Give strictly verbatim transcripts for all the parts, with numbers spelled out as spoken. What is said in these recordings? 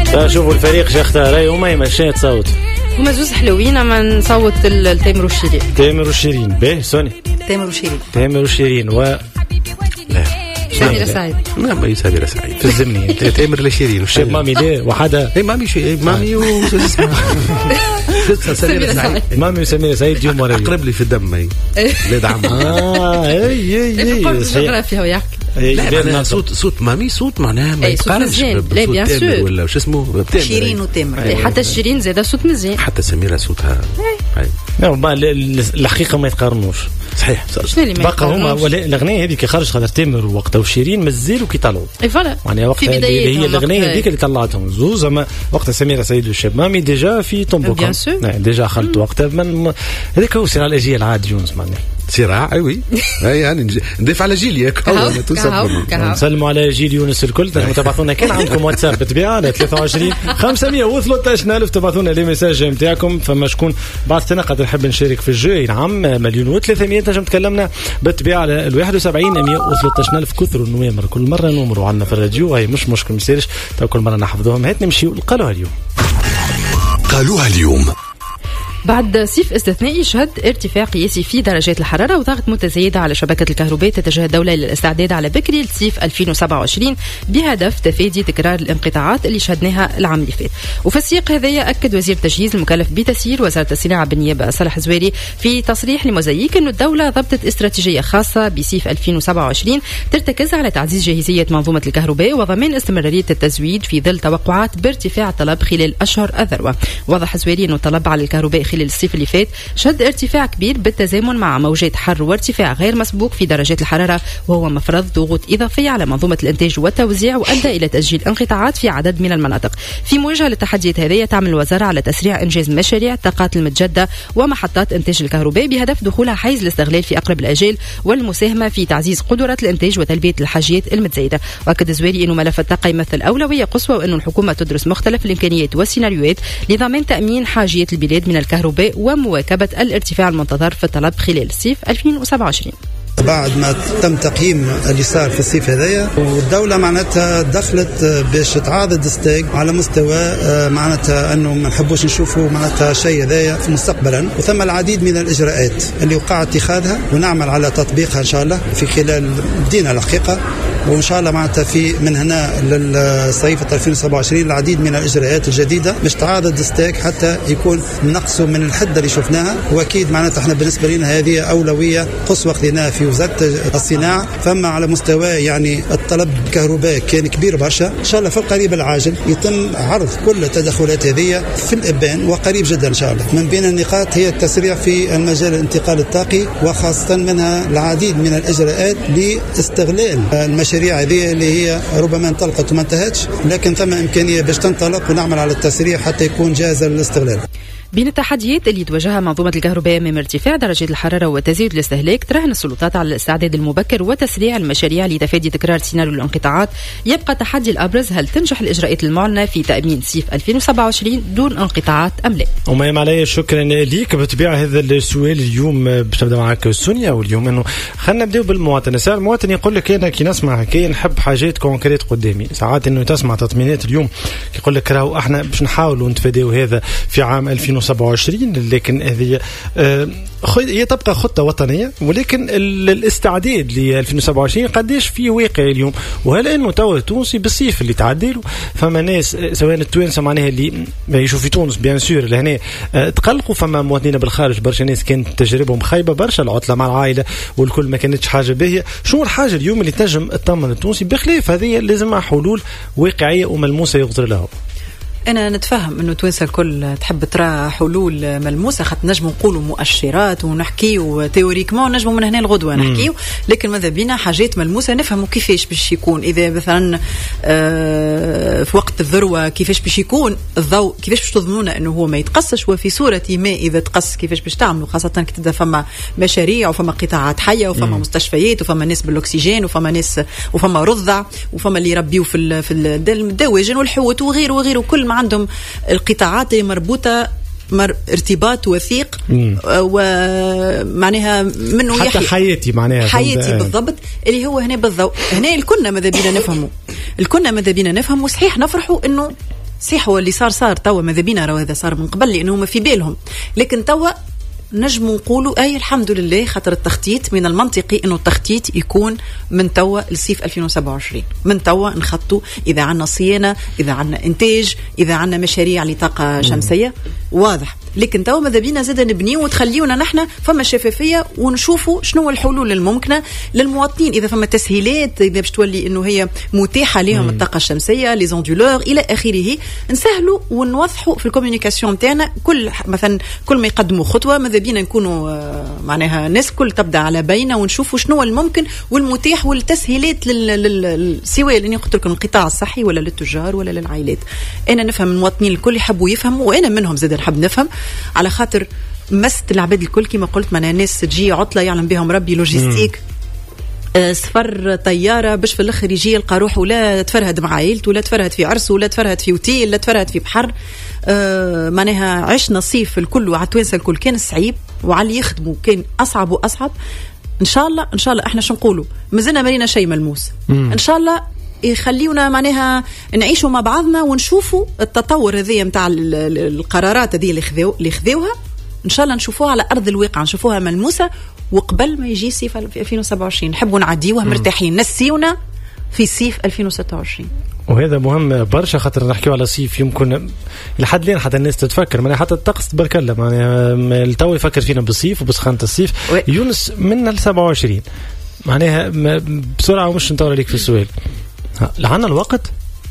شوفوا الفريق شو اختار اي وما يمشي تصوت هما زوز حلوين اما نصوت التامر والشيرين. تامر والشيرين باهي سوني تامر والشيرين تامر والشيرين و لا سميرة سعيد ما ما سميرة سعيد في الزمني تامر لشيرين وشاب مامي ليه وحدا اي مامي شي مامي و سميرة سعيد مامي وسميرة سعيد يوم ورا اقرب لي في الدم اي ولاد عم اه اي اي اي جغرافيا ويحكي لا صوت صوت مامي صوت معناها ما يتقارنش لا بيان سور ولا وش اسمه شيرين وتامر حتى الشيرين زاد صوت مزيان حتى سميرة صوتها لا الحقيقة ما يتقارنوش صحيح بقى هما الاغنيه هذيك خرج خاطر تامر وقتها وشيرين مازالوا كيطلعوا اي فوالا يعني وقتها اللي هي الاغنيه هذيك اللي طلعتهم زوز اما وقتها سميرة سعيد والشاب مامي ديجا في طنبوكا ديجا خلط وقتها من هذاك هو صراع الاجيال عاد جونز معناها صراع اي وي يعني ندافع على جيل ياك نسلموا على جيل يونس الكل تبعثونا كان عندكم واتساب بالطبيعه على ثلاثة وعشرين خمسمية وثلاثة عشر ألف تبعثونا لي ميساج نتاعكم فما شكون بعث لنا قد نحب نشارك في الجو نعم مليون وثلاثمية نجم تكلمنا بالطبيعه على الواحد وسبعين مية وثلاثة عشر ألف كثر النوامر كل مره نمروا عندنا في الراديو هاي مش مشكل مسيرش كل مره نحفظوهم هات نمشيو قالوها اليوم قالوها اليوم. بعد صيف استثنائي شهد ارتفاع قياسي في درجات الحرارة وضغط متزايدة على شبكة الكهرباء تتجه الدولة للاستعداد على بكري لصيف ألفين وسبعة وعشرين بهدف تفادي تكرار الانقطاعات اللي شهدناها العام اللي فات. وفي السياق هذايا أكد وزير التجهيز المكلف بتسيير وزارة الصناعة بالنيابة صالح زويري في تصريح لموزايك أن الدولة ضبطت استراتيجية خاصة بصيف ألفين وسبعة وعشرين ترتكز على تعزيز جاهزية منظومة الكهرباء وضمان استمرارية التزويد في ظل توقعات بارتفاع الطلب خلال أشهر الذروة. وضح زويري أن الطلب على الكهرباء خلال الصيف اللي فات شهد ارتفاع كبير بالتزامن مع موجات حر وارتفاع غير مسبوق في درجات الحرارة وهو مفرض ضغوط إضافية على منظومة الإنتاج والتوزيع وأدى إلى تسجيل انقطاعات في عدد من المناطق. في مواجهة للتحديات هذه تعمل الوزارة على تسريع إنجاز مشاريع الطاقات المتجددة ومحطات إنتاج الكهرباء بهدف دخولها حيز الاستغلال في أقرب الأجال والمساهمة في تعزيز قدرات الإنتاج وتلبية الحاجيات المتزايدة. وأكد الزويري أنه ملف الطاقة يمثل أولوية قصوى وأن الحكومة تدرس مختلف الإمكانيات والسيناريوهات لضمان تأمين حاجية البلاد من الكهرباء ومواكبة الارتفاع المنتظر في الطلب خلال الصيف ألفين وسبعة وعشرين. بعد ما تم تقييم اللي صار في الصيف هذايا والدولة معناتها دخلت باش تعاضد ستيك على مستوى معناتها أنه ما نحبوش نشوفوا معناتها شيء هذايا مستقبلا وثم العديد من الإجراءات اللي وقع اتخاذها ونعمل على تطبيقها إن شاء الله في خلال بدينا الحقيقة وإن شاء الله معناتها في من هنا للصيف ألفين وسبعة وعشرين العديد من الإجراءات الجديدة باش تعاضد ستيك حتى يكون نقصوا من الحدة اللي شفناها. وأكيد معناتها احنا بالنسبة لنا هذه أولوية قصوى خذيناها في وزارة الصناعة. فما على مستوى يعني الطلب الكهرباء كان كبير برشا إن شاء الله في القريب العاجل يتم عرض كل التدخلات هذه في الإبان وقريب جدا إن شاء الله. من بين النقاط هي التسريع في المجال الانتقال الطاقي وخاصة منها العديد من الإجراءات لاستغلال المشاريع هذه اللي هي ربما انطلقت وما انتهتش لكن ثم إمكانية باش تنطلق ونعمل على التسريع حتى يكون جاهزة للاستغلال. بين التحديات اللي تواجهها منظومة الكهرباء من ارتفاع درجة الحرارة وتزايد الاستهلاك تراهن السلطات على الاستعداد المبكر وتسريع المشاريع لتفادي تكرار سيناريو الانقطاعات. يبقى التحدي الأبرز هل تنجح الإجراءات المعلنة في تأمين صيف ألفين وسبعة وعشرين دون انقطاعات أم لا؟ وما علي شكرا ليك. بتبيع هذا السؤال اليوم باش نبدا معك سونيا واليوم انه خلينا نبداو بالمواطن. ساعة المواطن يقول لك انا كي نسمع كي نحب حاجات كونكريت قدامي ساعات انه تسمع تطمينات اليوم يقول لك راهو احنا باش نحاولوا نتفاداو هذا في عام ألفين وسبعة وعشرين لكن هذه هي تبقى خطة وطنية ولكن الاستعداد ل ألفين وسبعة وعشرين قديش في واقع اليوم وهل انه تو التونسي بالصيف اللي تعديله فما ناس سواء التوانسه معناها اللي يعيشوا في تونس بيان سور لهنا تقلقوا فما مواطنين بالخارج برشا ناس كانت تجربهم خايبه برشا العطله مع العائله والكل ما كانتش حاجه باهيه. شو الحاجه اليوم اللي تنجم تطمن التونسي بخلاف هذه لازمها حلول واقعيه وملموسه يغفر لها؟ أنا نتفهم إنه توانسة الكل تحب ترى حلول ملموسة خاطر نجموا نقولوا مؤشرات ونحكيوا تيوريكمون نجموا من هنا لغدوة نحكيوا لكن ماذا بينا حاجات ملموسة نفهموا كيفاش باش يكون إذا مثلا آه في وقت الذروة كيفاش باش يكون الضوء كيفاش باش تضمنونا إنه هو ما يتقصش وفي صورة ما إذا تقص كيفاش باش تعملوا خاصة كي تبدا فما مشاريع وفما قطاعات حية وفما مم. مستشفيات وفما ناس بالأكسجين وفما ناس وفما رضع وفما اللي يربيوا في في الدواجن والحوت وغيره وغيره كل ما عندهم القطاعات مربوطة مر ارتباط وثيق ومعناها منه حتى حياتي معناها حياتي بالضبط اللي هو هنا بالضوء هنا الكلنا ماذا بينا نفهمه الكلنا ماذا بينا نفهمه صحيح نفرحوا انه صح هو اللي صار صار توا ماذا بينا راه هذا صار من قبل لانه هما في بالهم، لكن توا نجموا نقولوا اي الحمد لله خاطر التخطيط من المنطقي انه التخطيط يكون من توا لصيف ألفين وسبعة وعشرين، من توا نخطوا اذا عندنا صيانه، اذا عندنا انتاج، اذا عندنا مشاريع لطاقه شمسيه واضح، لكن توا ماذا بينا زاد نبنيو وتخليونا نحن فما شفافيه ونشوفوا شنو الحلول الممكنه للمواطنين، اذا فما تسهيلات، اذا باش تولي انه هي متاحه لهم الطاقه الشمسيه، لي زوندولور الى اخره، نسهلوا ونوضحوا في الكوميونيكاسيون تاعنا كل مثلا كل ما يقدموا خطوه ماذا بينا نكونوا معناها ناس كل تبدا على بينه ونشوفوا شنو الممكن والمتاح والتسهيلات لل سواء لاني قلت لكم القطاع الصحي ولا للتجار ولا للعائلات. انا نفهم المواطنين الكل يحبوا يفهموا وانا منهم زاد نحب نفهم على خاطر مست العباد الكل كما قلت معناها ناس تجي عطله يعلم بهم ربي لوجيستيك آه سفر طياره باش في الاخر يجي يلقى روحه ولا تفرهد مع عائلته ولا تفرهد في عرسه ولا تفرهد في اوتيل ولا تفرهد في بحر. آه معناها عشنا الصيف الكل وعلى التوانسه الكل كان صعيب وعلى اللي يخدموا كان اصعب واصعب. ان شاء الله ان شاء الله احنا شو نقولوا مازلنا مرينا شيء ملموس. مم. ان شاء الله يخليونا معناها نعيشوا مع بعضنا ونشوفوا التطور هذه متاع القرارات هذه اللي خذوا اللي خذوها ان شاء الله نشوفوها على ارض الواقع نشوفوها ملموسه وقبل ما يجي صيف ألفين وسبعة وعشرين نحبوا نعديوها مرتاحين نسيونا في صيف ألفين وستة وعشرين. وهذا مهم برشا خاطر نحكيو على صيف يمكن لحد لين حتى الناس تتفكر معناها حتى الطقس تبارك الله معناها التو يفكر فينا بالصيف وبسخانة الصيف و... يونس من سبعة وعشرين معناها بسرعه ومش نطول عليك في السؤال لعنا الوقت.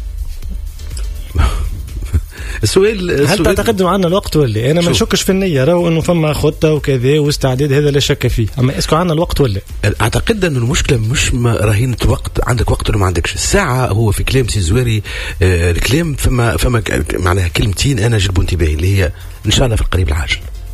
السؤال هل تعتقد معنا الوقت ولا انا ما نشكش في النيه راهو انه فما خطه وكذا واستعداد هذا لا شك فيه اما اسكو عنا الوقت ولا اعتقد انه المشكله مش رهينه وقت عندك وقت ولا ما عندكش. الساعه هو في كلام سي زواري آه الكلام فما فما معناها كلمتين انا جلبوا انتباهي اللي هي ان شاء الله في القريب العاجل.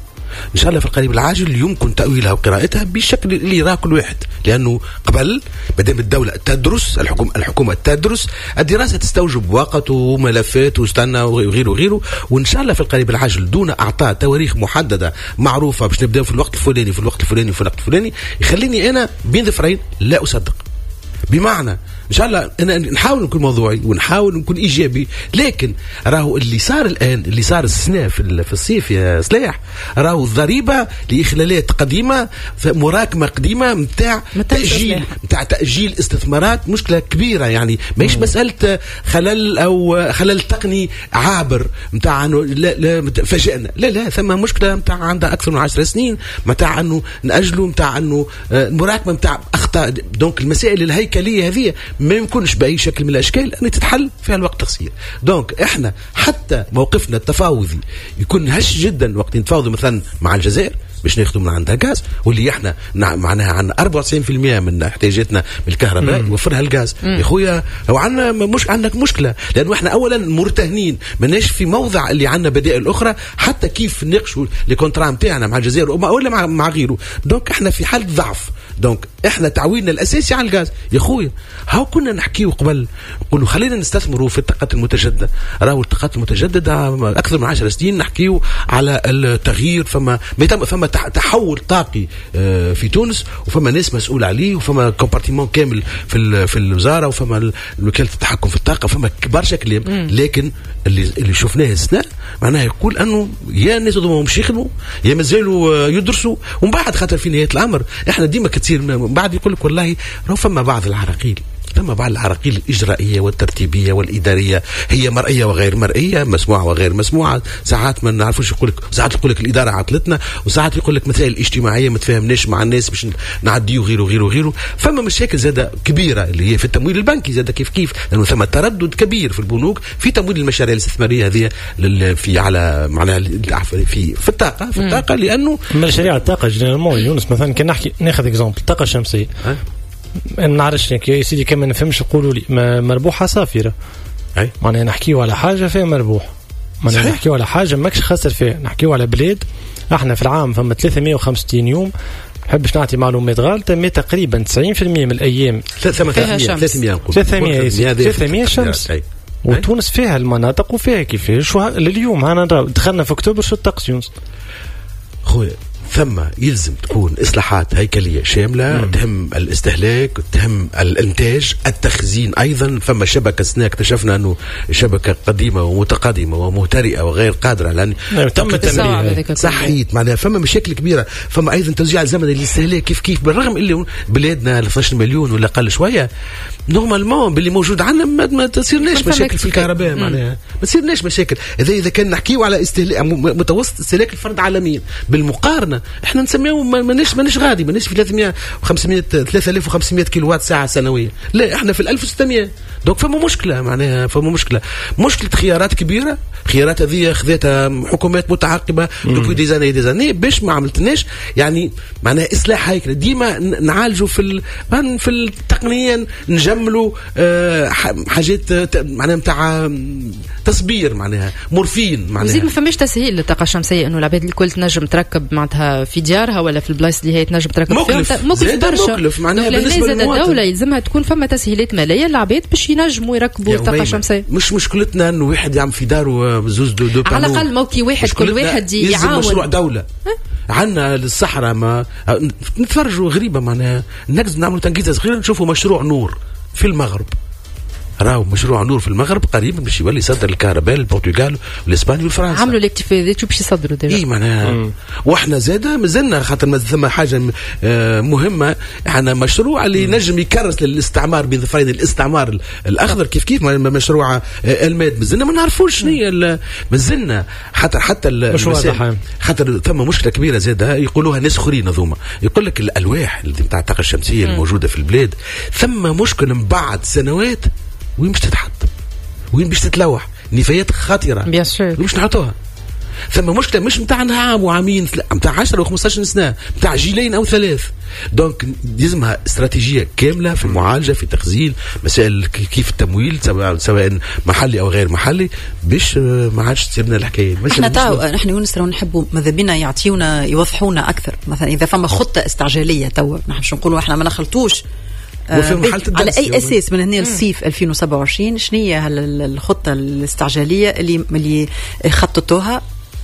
ان شاء الله في القريب العاجل يمكن تاويلها وقراءتها بالشكل اللي يراه كل واحد لانه قبل مادام الدوله تدرس الحكومه الحكومه تدرس الدراسه تستوجب وقت وملفات واستنى وغيره وغيره وان شاء الله في القريب العاجل دون اعطاء تواريخ محدده معروفه باش نبداو في الوقت الفلاني في الوقت الفلاني في الوقت الفلاني يخليني انا بين ظفرين لا اصدق. بمعنى ان شاء الله انا نحاول نكون موضوعي ونحاول نكون ايجابي لكن راهو اللي صار الان اللي صار السنه في الصيف يا سلاح راهو الضريبه لاخلالات قديمه مراكمه قديمه نتاع تاجيل نتاع تاجيل استثمارات مشكله كبيره يعني ماهيش مساله خلل او خلل تقني عابر نتاع انه لا لا فاجئنا لا لا ثم مشكله نتاع عندها اكثر من عشر سنين نتاع انه ناجلوا نتاع انه المراكمه نتاع اخطاء. دونك المسائل الهيكليه هذه ما يمكنش بأي شكل من الأشكال أن تتحل في الوقت قصير. دونك إحنا حتى موقفنا التفاوضي يكون هش جدا وقت نتفاوضوا مثلا مع الجزائر باش ناخذوا من عندها غاز واللي احنا معناها عندنا أربعة وتسعين بالمئة من احتياجاتنا من الكهرباء يوفرها الغاز. يا خويا هو عندنا مش عندك مشكله لانه احنا اولا مرتهنين ماناش في موضع اللي عندنا بدائل اخرى حتى كيف نناقشوا لي كونترا نتاعنا مع الجزائر ولا مع, مع غيره. دونك احنا في حاله ضعف. دونك احنا تعويلنا الاساسي على الغاز. يا خويا هاو كنا نحكيو قبل نقولوا خلينا نستثمروا في الطاقات المتجدده. راهو الطاقات المتجدده اكثر من عشر سنين نحكيو على التغيير فما فما تحول طاقي في تونس وفما ناس مسؤول عليه وفما كومبارتيمون كامل في في الوزاره وفما وكاله التحكم في الطاقه فما برشا كلام. لكن اللي اللي شفناه السنه معناها يقول انه يا الناس هذوما مش يخدموا يا مازالوا يدرسوا ومن بعد خاطر في نهايه الامر احنا ديما كتصير من بعد يقول لك والله راه فما بعض العراقيل ثم بعض العراقيل الإجرائية والترتيبية والإدارية هي مرئية وغير مرئية مسموعة وغير مسموعة. ساعات ما نعرفوش يقول لك ساعات يقول لك الإدارة عطلتنا وساعات يقول لك مسائل اجتماعية ما تفهمناش مع الناس باش نعديه وغيره وغيره وغيره. فما مشاكل زادة كبيرة اللي هي في التمويل البنكي زادة كيف كيف لأنه ثم تردد كبير في البنوك في تمويل المشاريع الاستثمارية هذه في على معناها في في الطاقة في الطاقة لأنه مشاريع الطاقة جنرالمون يونس مثلا كان نحكي ناخذ اكزامبل الطاقة الشمسية أنا نعرفش يا سيدي كمان نفهمش يقولوا لي مربوحة صافرة أي معناها نحكيو على حاجة فيها مربوح معناها نحكيو على حاجة ماكش خسر فيها. نحكيو على بلاد احنا في العام فما ثلاثمائة وخمسين يوم نحبش نعطي معلومات غالطة مي تقريبا تسعين بالمئة من الأيام ثلاثمائة ثلاثمائة شمس وتونس فيها المناطق وفيها كيفاش لليوم أنا دخلنا في أكتوبر شو الطقس يونس خويا ثم يلزم تكون إصلاحات هيكلية شاملة مم. تهم الاستهلاك، تهم الإنتاج، التخزين أيضا. فما شبكة سنة اكتشفنا أنه شبكة قديمة ومتقدمة ومهترئة وغير قادرة لأن تم التنبيه. صحيت معناها فما مشاكل كبيرة. فما أيضا توزيع الزمن للاستهلاك كيف كيف، بالرغم اللي بلادنا اثنا عشر مليون ولا قل شوية نورمالمون باللي موجود عندنا ما, ما تصيرناش مشاكل في الكهرباء، معناها ما تصيرناش مشاكل. إذا إذا كان نحكيو على استهلاك متوسط استهلاك الفرد عالميا بالمقارنة احنا نسميه مانيش مانيش غادي، مانيش في ثلاثمية وخمسمية ثلاثة آلاف وخمسمية كيلو وات ساعة سنوية، لا احنا في ألف وستمية. دونك فما مشكلة، معناها فما مشكلة مشكلة خيارات كبيرة. خيارات هذه خذتها حكومات متعاقبة دوكو دي زاني دي زاني باش ما عملتناش يعني معناها إصلاح هيكل. ديما نعالجوا في في التقنية، نجملوا اه حاجات معناها متاع تصبير، معناها مورفين، معناها وزيد ما فماش تسهيل للطاقة الشمسية انه العباد الكل تنجم تركب معناتها في ديارها ولا في البلايص اللي هي تنجم تركب مكلف. فيها مكلف برشا. مكلف معناها بالنسبة للمواطن. الدولة يلزمها تكون فما تسهيلات مالية للعباد باش ينجموا يركبوا الطاقة الشمسية. مش مشكلتنا انه واحد يعمل في داره زوز دو دو على الاقل موكي واحد كل واحد يعاون. مشروع دولة عندنا للصحراء ما نتفرجوا غريبة، معناها نقدر نعملوا تنقيزة صغيرة نشوفوا مشروع نور في المغرب. راهو مشروع نور في المغرب قريبا باش يولي يصدر الكهرباء للبرتغال والاسبانيا والفرنسا. عملوا الاكتفاءات باش يصدروا ديجا. اي معناها واحنا زاده مازلنا خاطر ما ثم حاجه مهمه. احنا مشروع اللي نجم يكرس للاستعمار بين ظفرين الاستعمار الاخضر كيف كيف مشروع الماد مازلنا ما نعرفوش شنو هي مازلنا حتى حتى المشروع خاطر ثم مشكله كبيره زاده يقولوها ناس اخرين هذوما. يقول لك الالواح اللي نتاع الطاقه الشمسيه الموجوده في البلاد ثم مشكل من بعد سنوات وين باش تتحط، وين باش تتلوح، نفايات خطيره بيان سور وين باش نحطوها. ثم مشكله مش نتاع عام وعامين، نتاع عشرة وخمسطاش سنه، نتاع جيلين او ثلاث. دونك لازمها استراتيجيه كامله في المعالجه في تخزين مسائل كيف التمويل سواء محلي او غير محلي باش ما عادش تصيرنا الحكايه. احنا تاو نحن يونس راهو نحبوا ماذا بينا يعطيونا يوضحونا اكثر. مثلا اذا فما خطه استعجاليه تو نحن باش نقولوا احنا ما نخلطوش على اي اساس من هنا للصيف ألفين وسبعة وعشرين شنو هي الخطه الاستعجاليه اللي اللي خططوها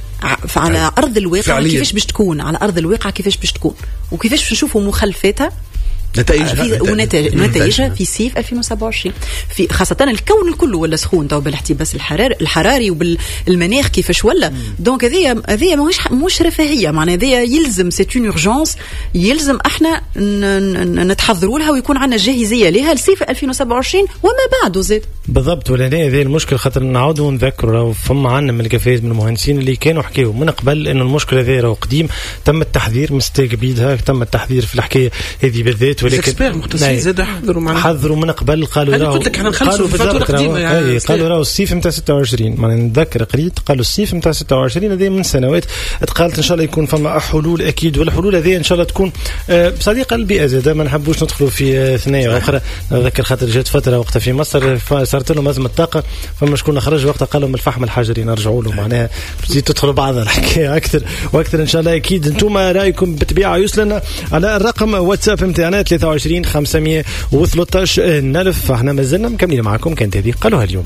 على ارض الواقع فعليا. كيفاش باش تكون على ارض الواقع، كيفاش باش تكون وكيفاش باش نشوفوا مخلفاتها نتائجها ونتائجها في صيف ألفين وسبعة وعشرين، في خاصة الكون الكل ولا سخون تو بالاحتباس الحراري الحراري وبالمناخ كيفاش ولا. دونك هذه هذه مش مش رفاهية، معناها هذه يلزم سي اون اورجونس، يلزم احنا نتحضروا لها ويكون عندنا جاهزية لها لصيف ألفين وسبعة وعشرين وما بعده زاد. بالضبط. ولا هذه المشكلة خاطر نعاودوا نذكروا فما عندنا من الكفاءات من المهندسين اللي كانوا حكيوا من قبل انه المشكلة هذه راهو قديم، تم التحذير مستيق بيدها، تم التحذير في الحكاية هذه بالذات. ولكن مختصين زاد حضروا معنا حضروا من قبل قالوا راهو قلت لك احنا نخلصوا في الفتره القديمه يعني قالوا راهو الصيف نتاع ستة وعشرين. ما نتذكر قريت قالوا الصيف نتاع ستة وعشرين هذه من سنوات قالت ان شاء الله يكون فما حلول اكيد، والحلول هذه ان شاء الله تكون صديقه للبيئه زاد. ما نحبوش ندخلوا في ثنايا اخرى. نتذكر خاطر جات فتره وقتها في مصر صارت لهم ازمه طاقه، فما شكون خرج وقتها قالوا من الفحم الحجري نرجعوا له، معناها تزيد تدخلوا بعضها الحكايه اكثر واكثر ان شاء الله. اكيد انتم رايكم بالطبيعه يوصلنا على الرقم واتساب نتاعنا ثلاثة وعشرين خمسمية وثلاثة عشر نلف. احنا ما زلنا مكملين معكم. كانت هذه قالوها اليوم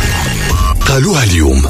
قالوها اليوم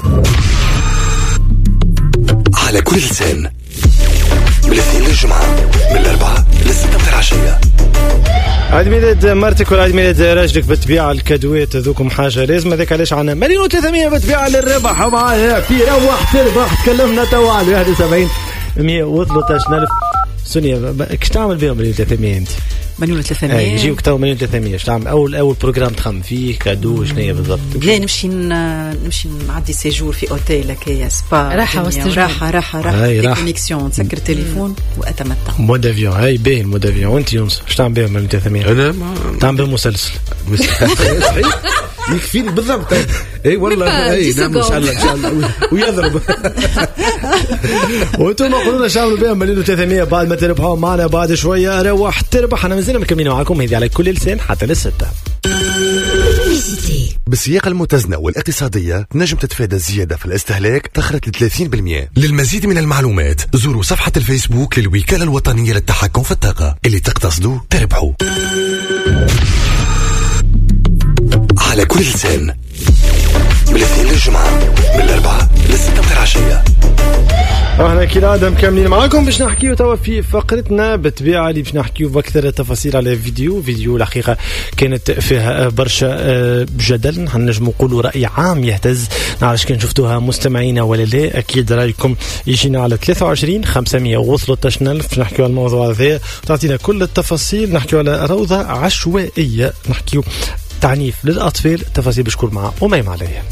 على كل لسان من الاثنين للجمعة من الأربعة للستة من العشية. عيد ميلاد مرتك ولا عيد ميلاد راجلك بالطبيعة الكادوات هذوكم حاجة لازم. هذاك علاش عنا مليون وثلاثمية بالطبيعة للربح معايا في روح تربح. تكلمنا تو على واحد وسبعين مية وثلاثة عشر ألف. سونيا كش تعمل بهم مليون وثلاثمية انت؟ مليون وثلاثمية يجيوك تو مليون وثلاثمية. اش تعمل اول اول بروجرام تخم فيه كادو شنو هي بالضبط؟ لا نمشي نمشي نعدي سيجور في اوتيل هكايا سبا راحه واستجمام راحه راحه راحه كونيكسيون تسكر التليفون واتمتع. مود افيون هاي باين مود افيون. وانت يونس اش تعمل بهم مليون وثلاثمية؟ انا تعمل بهم مسلسل يكفيني بالضبط. اي والله اي نعم ان شاء الله ان شاء الله ويضرب. وانتم قولوا لنا شاملوا بهم مليون وثلاثمية بعد ما تربحوا معنا بعد شويه. روح تربح. انا مازلنا مكملين معكم هذه على كل لسان حتى للستة. بالسياقة المتزنة والاقتصادية نجم تتفادى الزيادة في الاستهلاك تخرج ل ثلاثين بالمئة. للمزيد من المعلومات زوروا صفحة الفيسبوك للوكالة الوطنية للتحكم في الطاقة. اللي تقتصدوا تربحوا. على كل لسان من الاثنين للجمعة من الأربعة للستة من العشية. احنا كالعاده مكملين معاكم باش نحكيو توا في فقرتنا بالطبيعه اللي باش نحكيو باكثر التفاصيل على فيديو فيديو الحقيقه كانت فيها برشا جدل، نجم نقولوا راي عام يهتز. نعرفش كان شفتوها مستمعينا ولا لا، اكيد رايكم يجينا على ثلاثة وعشرين خمسمية وثلاثة عشر ألف نحكيو على الموضوع هذا، تعطينا كل التفاصيل. نحكيو على روضه عشوائيه، نحكيو تعنيف للاطفال، تفاصيل بشكر معها وميم عليها.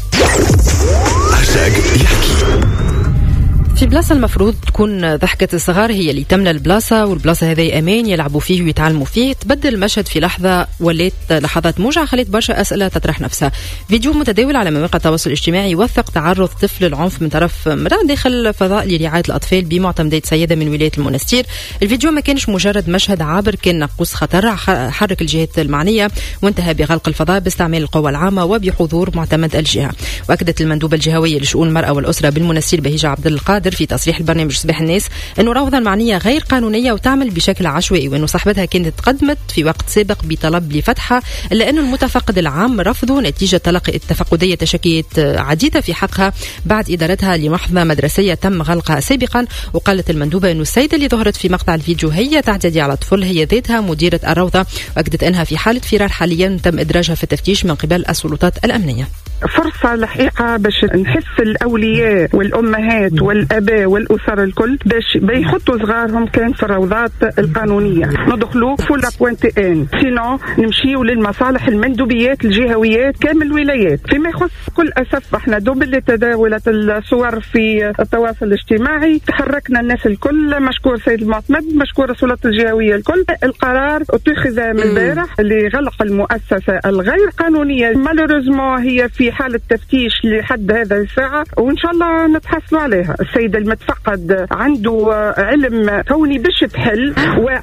في بلاصة المفروض تكون ضحكة الصغار هي اللي تملى البلاصة، والبلاصة هذه أمان يلعبوا فيه ويتعلموا فيه، تبدل المشهد في لحظة ولات لحظات موجعة، خلت برشا أسئلة تطرح نفسها. فيديو متداول على مواقع التواصل الاجتماعي يوثق تعرض طفل للعنف من طرف امرأة داخل فضاء لرعاية الأطفال بمعتمدات سيدة من ولاية المنستير. الفيديو ما كانش مجرد مشهد عابر، كان ناقوس خطر حرك الجهات المعنية وانتهى بغلق الفضاء باستعمال القوى العامة وبحضور معتمد الجهة. وأكدت المندوبة الجهوية لشؤون المرأة والأسرة بالمنستير بهيجة عبد القادر في تصريح البرنامج صباح الناس أنه روضة المعنية غير قانونية وتعمل بشكل عشوائي، وأنه صاحبتها كانت تقدمت في وقت سابق بطلب لفتحها، إلا أنه المتفقد العام رفضه نتيجة تلقي التفقدية تشكيات عديدة في حقها بعد إدارتها لمحفظة مدرسية تم غلقها سابقا. وقالت المندوبة أنه السيدة اللي ظهرت في مقطع الفيديو هي تعتدي على الطفل، هي ذاتها مديرة الروضة، وأكدت أنها في حالة فرار حاليا تم إدراجها في التفتيش من قبل السلطات الأمنية. فرصة لحقيقة باش نحس الأولياء والأمهات والأباء والأسر الكل باش بيحطوا صغارهم كان في الروضات القانونية، ندخلوا فول بوينت ان سينو نمشيوا للمصالح المندوبيات الجهويات كامل الولايات. فيما يخص كل أسف احنا دوب اللي تداولت الصور في التواصل الاجتماعي، تحركنا الناس الكل، مشكور سيد المعتمد، مشكور السلطات الجهوية الكل. القرار اتخذ من البارح لغلق المؤسسة الغير قانونية، مالوريزمون هي في حالة تفتيش لحد هذا الساعة، وإن شاء الله نتحصلوا عليها. السيد المتفقد عنده علم كوني باش تحل،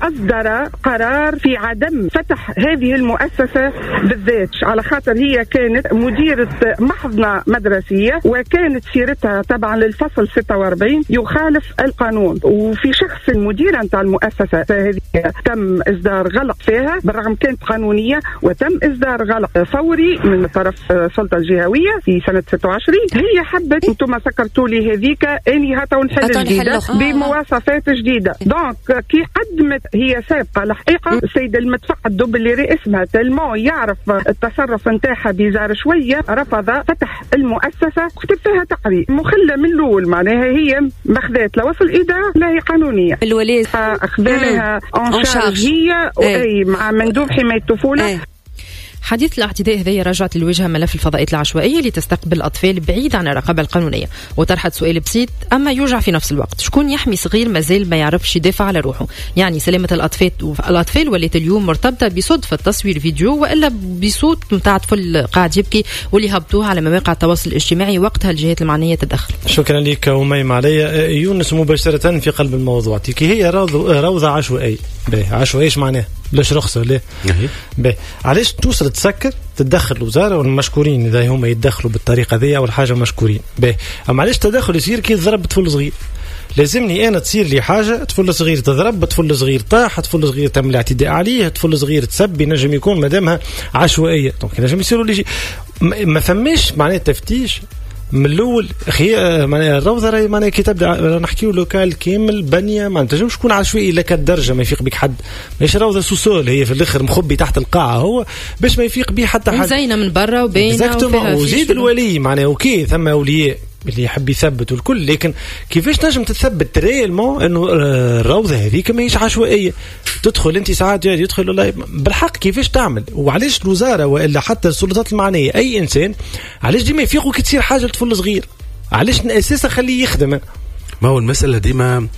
وأصدر قرار في عدم فتح هذه المؤسسة بالذات، على خاطر هي كانت مديرة محضنة مدرسية وكانت سيرتها طبعا للفصل ستة وأربعين يخالف القانون، وفي شخص المديرة نتاع المؤسسة هذه تم إصدار غلق فيها بالرغم كانت قانونية، وتم إصدار غلق فوري من طرف السلطة الجهوية في سنة ستة وعشرين. هي حبت انتم سكرتوا لي هذيك اني هاتا ونحل جديدة بمواصفات جديدة. دونك كي قدمت هي سابقة الحقيقة السيد المتفقد دوب اللي رئيسها تلمو يعرف التصرف نتاعها بيزار شوية، رفض فتح المؤسسة، كتب فيها تقرير مخلة من الأول، معناها هي مخذات لوصل الإدارة لا هي قانونية، الوليد أخذناها أنشارج هي أي مع مندوب حماية الطفولة. حديث الاعتداء هذه رجعت للوجهة ملف الفضائيات العشوائية اللي تستقبل الأطفال بعيد عن الرقابة القانونية، وطرحت سؤال بسيط أما يوجع في نفس الوقت، شكون يحمي صغير مازال ما يعرفش يدافع على روحه؟ يعني سلامة الأطفال الأطفال ولات اليوم مرتبطة بصدفة تصوير فيديو وإلا بصوت متاع طفل قاعد يبكي واللي هبطوه على مواقع التواصل الاجتماعي، وقتها الجهات المعنية تدخل. شكرا لك وميم عليا. يونس مباشرة في قلب الموضوع، تيكي هي روضة عشوائية، عشوائية ايش معناه؟ بلاش رخصة ليه؟ باهي علاش توصل تسكر تتدخل الوزارة والمشكورين إذا هم يتدخلوا بالطريقة ذي أول حاجة مشكورين. باهي أما علاش تدخل يصير كي تضرب طفل صغير؟ لازمني أنا تصير لي حاجة طفل صغير تضرب، طفل صغير طاح، طفل صغير تم الاعتداء عليه، طفل صغير تسب، نجم يكون مدامها عشوائية، دونك نجم يصيروا لي ما فماش معناه تفتيش من الاول. اخي معناها الروضه راهي معناها كي تبدا نحكيو لوكال كامل بنيه ما تنجمش تكون عشوائي لك الدرجه ما يفيق بك حد، ماهيش روضه سوسول هي في الاخر مخبي تحت القاعه هو باش ما يفيق به حتى حد، زينه من برا وباينه وزيد الولي معناها اوكي ثم اولياء اللي يحب يثبت والكل، لكن كيفاش نجم تثبت ريالمون انه الروضه هذيك ماهيش عشوائيه؟ تدخل انت ساعات يدخل والله بالحق كيفاش تعمل؟ وعلاش الوزاره والا حتى السلطات المعنيه اي انسان علاش ديما يفيقوا كي تصير حاجه لطفل صغير؟ علاش اساسا خليه يخدم؟ ما هو المساله ديما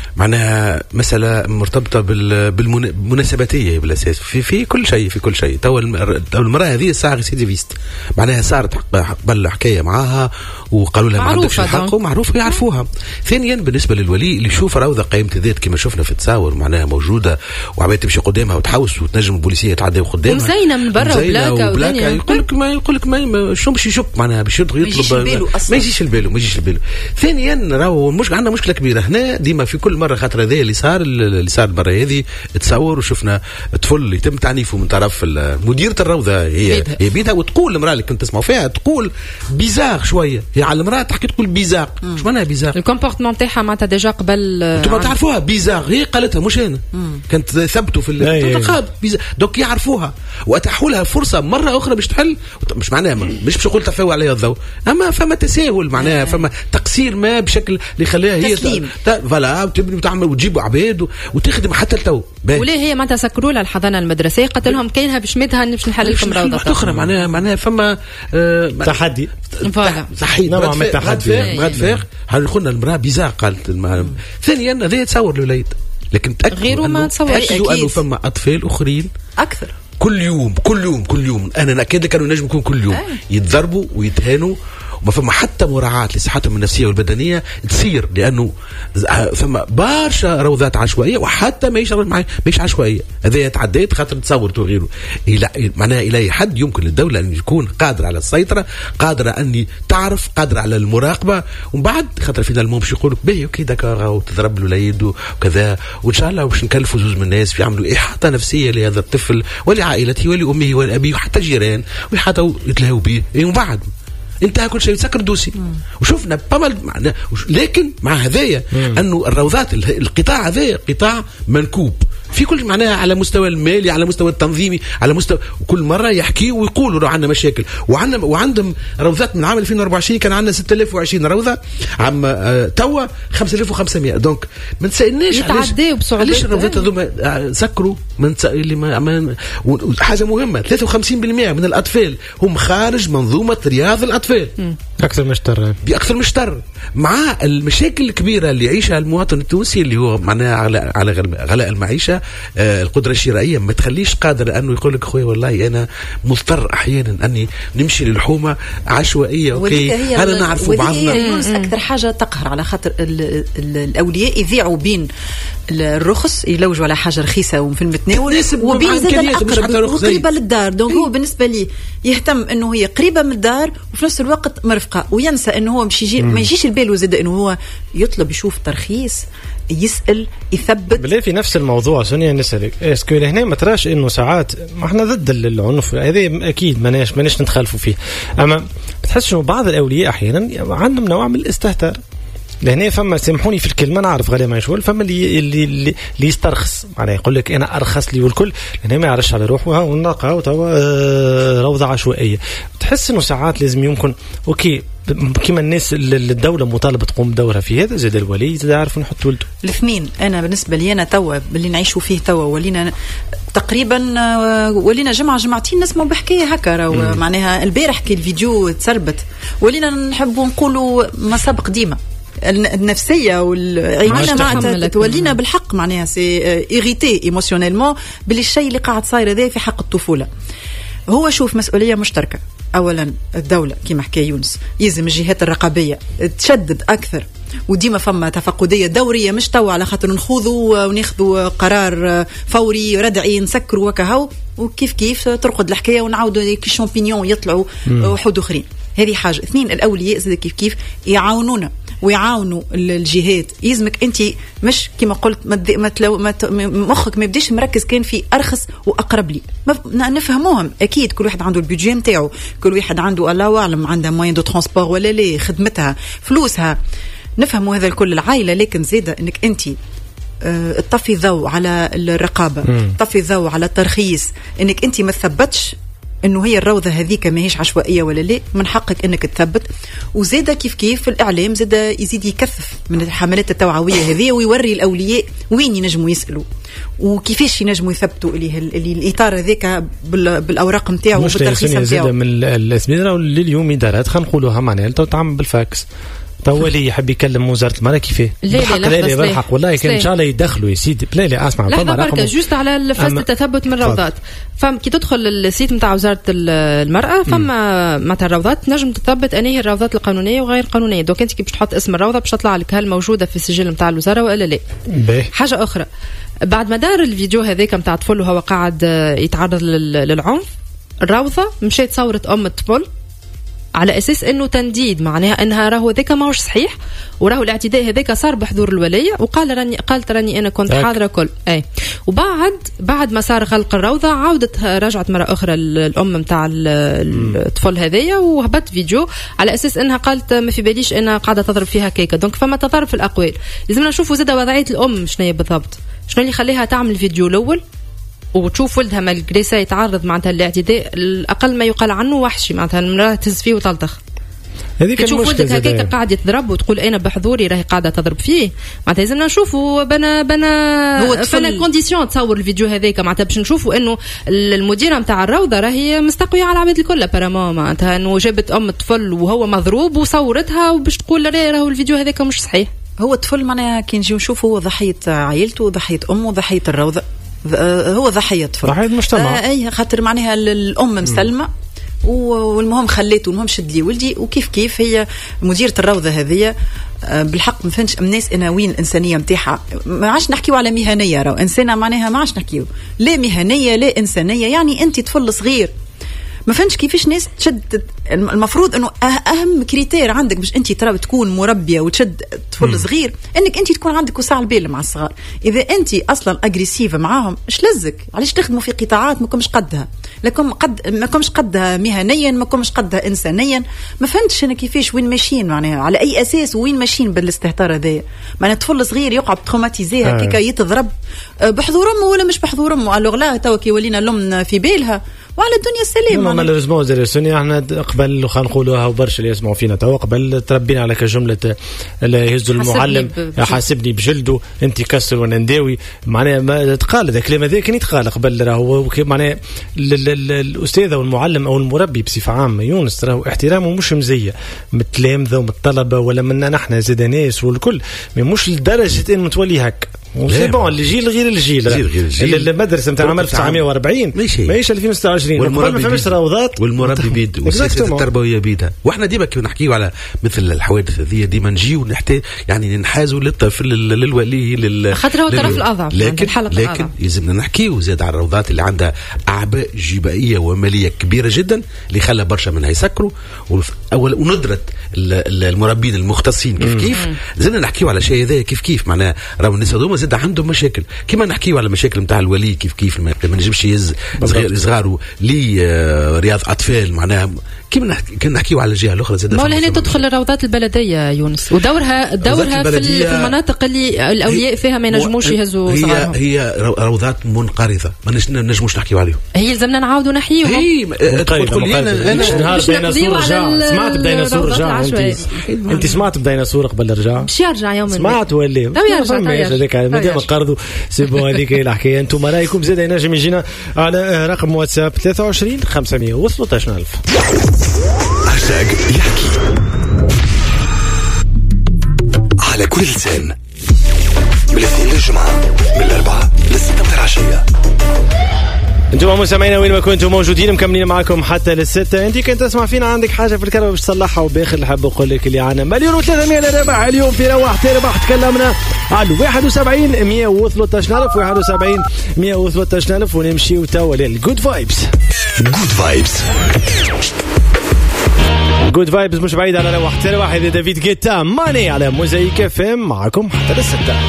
معناها مسألة مرتبطة بالمناسباتية بالأساس في في كل شيء في كل شيء. تو المرأة هذه الساعة ريسيديفيست معناها صارت قبل حكاية معاها وقالوا لها ما عندكش الحق ومعروفة يعرفوها. ثانيا بالنسبة للولي اللي يشوف روضة قائمة الذات كما شفنا في التصاور معناها موجودة وعمال تمشي قدامها وتحوس وتنجم البوليسية تعدي قدامها ومزينة من برا وبلاكة وبلاكة يقول لك ما يقول لك ما شو باش يشك معناها باش يطلب ما يجيش البالو ما يجيش البالو ما يجيش البالو. ثانيا راهو مش عندنا مشكلة كبيرة هنا ديما في كل مره خاطر هذا اللي صار اللي صار المره هذه تصور وشفنا طفل يتم تعنيفه من طرف مديره الروضه هي هي بيتها وتقول المراه اللي كنت تسمعوا فيها تقول بيزار شويه هي على المراه تحكي تقول بيزار شو معناها بيزار الكومبورتمون تاعها معناتها ديجا قبل انتم تعرفوها بيزار هي قالتها مش انا كانت ثبتوا في الانتخاب دونك يعرفوها واتاحوا لها فرصه مره اخرى باش تحل مش معناها مش باش نقول تفاوى عليها الضوء اما فما تساهل معناها فما تقصير ما بشكل اللي يخليها هي فوالا تبني وتعمل وتجيبوا عباد وتخدم حتى التو وليه هي معناتها سكروا لها الحضانه المدرسيه قالت لهم كاينها باش مدها باش نحل لكم روضه اخرى معناها معناها فما آه تحدي فوالا صحيح نوع من التحدي غاد فيغ هل قلنا المراه بيزار قالت ثانيا هذا يتصور الوليد لكن غيره ما تصور تاكدوا انه فما اطفال اخرين اكثر كل يوم كل يوم كل يوم انا ناكد لك انه نجم يكون كل يوم يتضربوا ويتهانوا وما فما حتى مراعاة لصحتهم النفسية والبدنية تصير لأنه فما برشا روضات عشوائية وحتى ماهيش ماهيش عشوائية هذا يتعديت خاطر تصور وغيره معناها إلى أي حد يمكن للدولة أن يكون قادرة على السيطرة قادرة أن تعرف قادرة على المراقبة ومن بعد خاطر فينا المهم باش يقولوا باهي اوكي داكار وتضرب له اليد وكذا وإن شاء الله باش نكلفوا زوز من الناس في يعملوا إحاطة نفسية لهذا الطفل ولعائلته ولأمه ولأبيه وحتى جيران ويحاطوا يتلهوا به ومن بعد انتهى كل شيء يسكر دوسي وشوفنا بمل معنا لكن مع هذايا انه الروضات القطاع هذا قطاع منكوب في كل معناها على مستوى المالي على مستوى التنظيمي على مستوى وكل مره يحكي ويقولوا عندنا مشاكل وعندنا وعندهم روضات من عام ألفين وأربعة وعشرين كان عندنا ستة آلاف وعشرين روضه عام آه توا خمسة آلاف وخمسمائة دونك ما نسالناش علاش علاش الروضات هذوما سكروا من اللي ما حاجه مهمه ثلاثة وخمسين بالمئة من الاطفال هم خارج منظومه رياض الاطفال م. اكثر من شطر باكثر من شطر مع المشاكل الكبيره اللي يعيشها المواطن التونسي اللي هو معناها على على غلاء المعيشه آه القدره الشرائيه ما تخليش قادر انه يقول لك خويا والله انا مضطر احيانا اني نمشي للحومه عشوائيه اوكي هذا نعرفوا بعضنا اكثر حاجه تقهر على خاطر ال ال الاولياء يذيعوا بين الرخص يلوجوا على حاجه رخيصه وفي المتناول وبين زاد الاقرب وقريبه للدار دونك هو بالنسبه لي يهتم انه هي قريبه من الدار وفي نفس الوقت مرفقه وينسى انه هو مش يجي ما يجيش البال زاد انه هو يطلب يشوف ترخيص يسال يثبت بلا في نفس الموضوع سونيا نسالك اسكو هنا ما تراش انه ساعات ما احنا ضد العنف هذا اكيد ماناش ماناش نتخالفوا فيه اما بتحس انه بعض الاولياء احيانا عندهم نوع من الاستهتار لهنا فما سامحوني في الكلمه نعرف غالي ما يشغل فما اللي اللي اللي, اللي يسترخص معناه يقول لك انا ارخص لي والكل لهنا ما يعرفش على روحه ونلقى وتوا روضه عشوائيه تحس انه ساعات لازم يمكن اوكي كما الناس الدوله مطالبه تقوم بدورها في هذا زاد الولي زاد يعرف نحط ولده الاثنين انا بالنسبه لي انا توا اللي نعيشوا فيه توا ولينا تقريبا ولينا جمعه جمعتين نسمعوا بحكايه هكا معناها البارح كي الفيديو تسربت ولينا نحبوا نقولوا ما سبق ديما النفسيه والعينيه معناتها تولينا بالحق معناها سي ايريتي ايموشنيلمون بالشيء اللي قاعد صاير هذا في حق الطفوله هو شوف مسؤوليه مشتركه اولا الدوله كما حكى يونس يلزم الجهات الرقابيه تشدد اكثر وديما فما تفقديه دوريه مش توا على خاطر نخوضوا وناخذوا قرار فوري ردعي نسكروا وكهو وكيف كيف ترقد الحكايه ونعاودوا كي شامبينيون يطلعوا وحود اخرين هذه حاجه اثنين الاولياء زاد كيف كيف يعاونونا ويعاونوا الجهات يلزمك انت مش كما قلت ما تلو ما مخك ما يبديش مركز كان في ارخص واقرب لي نفهموهم اكيد كل واحد عنده البيدجي نتاعو كل واحد عنده الله اعلم عنده موين دو ترونسبور ولا لا خدمتها فلوسها نفهموا هذا الكل العائله لكن زياده انك انت اه تطفي ضوء على الرقابه تطفي ضوء على الترخيص انك انت ما تثبتش انه هي الروضه هذيك ماهيش عشوائيه ولا لا من حقك انك تثبت وزاده كيف كيف الاعلام زاده يزيد يكثف من الحملات التوعويه هذه ويوري الاولياء وين ينجموا يسالوا وكيفاش ينجموا يثبتوا اللي, اللي الاطار هذاك بالاوراق نتاعو بالترخيص نتاعو من الاسمده لليوم ادارات خلينا نقولوها معناها تعمل بالفاكس طولي يحب يكلم وزاره المراه كيفاه بالحق لا لا بالحق والله كان ان شاء الله يدخلوا يا سيدي لا لا اسمع فما رقم جوست على فاز التثبت من الروضات فم كي تدخل السيت نتاع وزاره المراه فما معناتها الروضات نجم تثبت انهي الروضات القانونيه وغير قانونيه دونك انت كي باش تحط اسم الروضه باش تطلع لك هل موجوده في السجل نتاع الوزاره ولا لا بيه. حاجه اخرى بعد ما دار الفيديو هذاك نتاع طفل وهو قاعد يتعرض للعنف الروضه مشيت صورت ام الطفل على اساس انه تنديد، معناها انها راهو ذاك ماهوش صحيح، وراهو الاعتداء هذاك صار بحضور الولي، وقال راني قالت راني انا كنت حاضره كل اي. وبعد بعد ما صار غلق الروضه عاودت رجعت مره اخرى الام نتاع الطفل هذايا وهبط فيديو على اساس انها قالت ما في باليش انها قاعده تضرب فيها كيكه. دونك فما تضارب في الاقوال. لازمنا نشوفوا زاده وضعيه الام شنو هي بالضبط، شنو اللي خليها تعمل الفيديو الاول وتشوف ولدها مالغريسا يتعرض معناتها الاعتداء الاقل ما يقال عنه وحشي، معناتها المراه تهز فيه وتلطخ. هذيك تشوف ولدك هكاك قاعد يضرب وتقول انا بحضوري راهي قاعده تضرب فيه، معناتها لازمنا نشوفوا بنا بنا فانا كونديسيون تصور الفيديو هذاك، معناتها باش نشوفوا انه المديره نتاع الروضه راهي مستقويه على العباد الكل بارامون، معناتها انه جابت ام الطفل وهو مضروب وصورتها وباش تقول راهو الفيديو هذاك مش صحيح. هو الطفل معناها كي نجيو نشوفوا هو ضحيه عائلته وضحيه امه وضحيه الروضه، هو ضحيه طفل ضحيه المجتمع. آه اي خاطر معناها الام مسلمه والمهم خليته المهم شد لي ولدي، وكيف كيف هي مديرة الروضة هذه بالحق ما فهمتش الناس انا وين الانسانيه نتاعها. ما عادش نحكيو على مهنيه، راهو انسانه معناها ما عادش نحكيو لا مهنيه لا انسانيه. يعني انت طفل صغير ما فهمتش كيفاش ناس تشد. المفروض انه اهم كريتير عندك باش انت ترى تكون مربيه وتشد طفل صغير انك انت تكون عندك وسع البال مع الصغار. اذا انت اصلا اجريسيفه معاهم ايش لزك؟ علاش تخدموا في قطاعات ما كمش قدها، لكم قد ما كمش قدها مهنيا ما كمش قدها انسانيا. ما فهمتش انا كيفاش وين ماشيين، معناها على اي اساس وين ماشيين بالاستهتار هذايا. معناها طفل صغير يقع تروماتيزي هكاك يتضرب بحضور امه ولا مش بحضور امه. الوغ لا توا كي ولينا الام في بالها وعلى الدنيا السلام. ما لازمو زي السنة احنا قبل خلينا نقولوها وبرشا اللي يسمعوا فينا توا قبل تربينا على كجملة اللي يهزوا المعلم حاسبني بجلده انت كسر وانا نداوي. معناها تقال هذا الكلام هذا كان يتقال قبل. راهو معناها الاستاذ او المعلم او المربي بصفة عامة يونس راهو احترامه مش مزية من التلامذة ومن الطلبة ولا منا نحن زاد ناس والكل، مش لدرجة انه تولي هك. وسي بون الجيل غير الجيل الجيل المدرسه نتاع عام ألف وتسعمية وأربعين ماهيش ألفين وستة وعشرين. والمربي ما فهمش روضات والمربي بيد والسياسه التربويه بيدها. واحنا ديما كي نحكيو على مثل الحوادث هذه ديما نجيو نحتاج يعني ننحازوا للطفل للولي لل خاطر هو الطرف الاضعف. لكن لكن لازمنا نحكيو زاد على الروضات اللي عندها اعباء جبائيه وماليه كبيره جدا اللي خلى برشا منها يسكروا وندره المربين المختصين كيف كيف. لازمنا نحكيو على شيء هذا كيف كيف. معناها راهو الناس هذوما زاد عندهم مشاكل كيما نحكيو على مشاكل نتاع الولي كيف كيف ما نجمش يز صغار لي رياض اطفال. معناها كيما كنا نحكيو على الجهه الاخرى زاد ما هنا تدخل الروضات البلديه يونس ودورها دورها في المناطق اللي الاولياء فيها ما ينجموش يهزوا صغارهم. هي هي روضات منقرضه ما نجموش نحكيو عليهم. هي لازمنا نعاودوا نحيوهم. هي تقول لي انا نهار ديناصور رجع سمعت بديناصور رجع. انت انت سمعت بديناصور قبل رجع باش يرجع يوم سمعت ولا هذاك مادام قرضوا سيبوا هذيك الحكايه. انتم رايكم زاد ينجم يجينا على رقم واتساب ثلاثة وعشرين خمسمية وثلاثة عشر ألف. هاشتاج يحكي على كل لسان من الاثنين للجمعة من الأربعة للستة من العشية. انتم مستمعينا وين ما كنتم موجودين مكملين معكم حتى للستة. انت كنت تسمع فينا عندك حاجه في الكهرباء باش تصلحها وباخر اللي حاب نقول لك اللي عنا مليون وثلاثمية لربح اليوم في رواح تربح. تكلمنا على واحد وسبعين مية وثلاثة عشر ألف واحد وسبعين مية وثلاثة عشر ألف ونمشيو توا للجود فايبس. جود فايبس جود فايبس مش بعيد على رواح تربح. هذا دافيد جيتا ماني على موزايك اف ام معكم حتى للستة.